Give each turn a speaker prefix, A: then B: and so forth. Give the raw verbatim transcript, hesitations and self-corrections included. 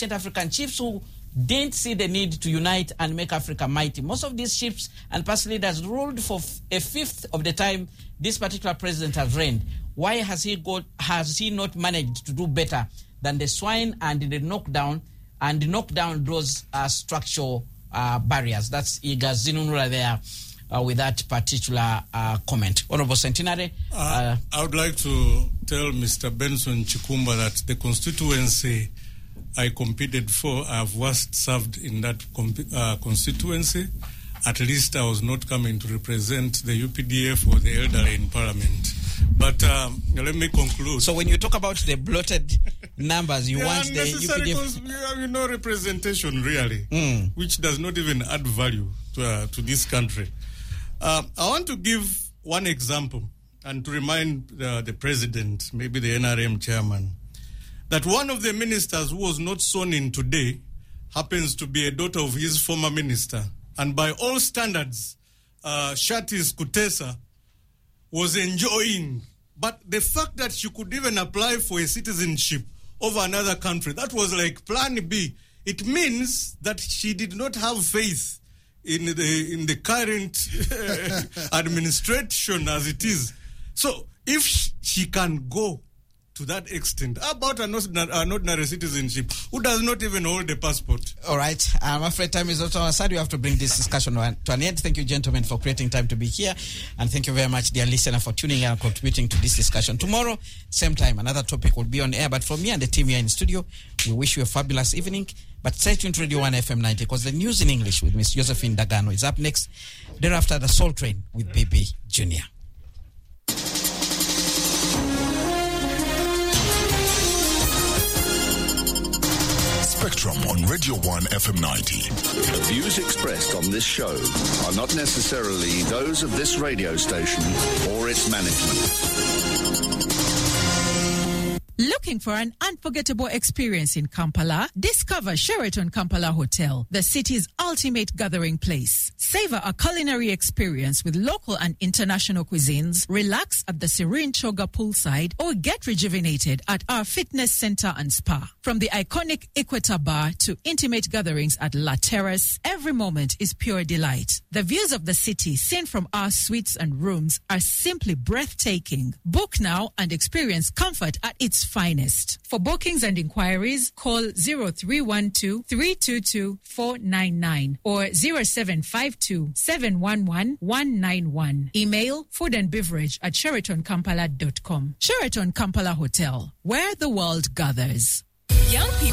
A: ancient African chiefs who didn't see the need to unite and make Africa mighty. Most of these chiefs and past leaders ruled for a fifth of the time this particular president has reigned. Why has he got, has he not managed to do better than the swine and the knockdown and the knockdown those uh, structural uh, barriers? That's Iga Zinunura there uh, with that particular uh, comment. Honorable Centenary. Uh,
B: uh, I would like to tell Mister Benson Chikumba that the constituency I competed for, I've once served in that comp- uh, constituency. At least I was not coming to represent the U P D F or the elderly in Parliament. But um, let me conclude.
A: So when you talk about the bloated numbers, you want the U P D F...
B: Cons- we have no representation, really, mm. which does not even add value to, uh, to this country. Uh, I want to give one example and to remind uh, the president, maybe the N R M chairman, that one of the ministers who was not sworn in today happens to be a daughter of his former minister. And by all standards, uh, Shatis Kutesa was enjoying. But the fact that she could even apply for a citizenship of another country, that was like plan B. It means that she did not have faith in the in the current administration as it is. So if she can go to that extent, how about an ordinary citizenship who does not even hold a passport?
A: All right. I'm afraid time is not on our side. We have to bring this discussion to an end. Thank you, gentlemen, for creating time to be here. And thank you very much, dear listener, for tuning in and contributing to this discussion. Tomorrow, same time, another topic will be on air. But from me and the team here in studio, we wish you a fabulous evening. But stay tuned to Radio one F M ninety, because the news in English with Miss Josephine Dagano is up next. Thereafter, the Soul Train with B B Junior
C: Spectrum on Radio one F M ninety.
D: The views expressed on this show are not necessarily those of this radio station or its management.
E: Looking for an unforgettable experience in Kampala? Discover Sheraton Kampala Hotel, the city's ultimate gathering place. Savor a culinary experience with local and international cuisines, relax at the serene Choga poolside, or get rejuvenated at our fitness center and spa. From the iconic Equator Bar to intimate gatherings at La Terrace, every moment is pure delight. The views of the city seen from our suites and rooms are simply breathtaking. Book now and experience comfort at its finest. For bookings and inquiries, call zero three one two, three two two, four nine nine or zero seven five two, seven one one, one nine one. Email food and beverage at sheraton kampala dot com. Sheraton Kampala Hotel, where the world gathers. Young people